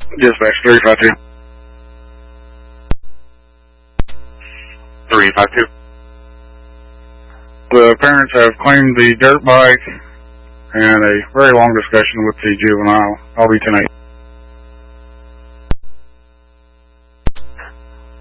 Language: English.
Dispatch 352. 352. The parents have claimed the dirt bike and a very long discussion with the juvenile. I'll be 10-8.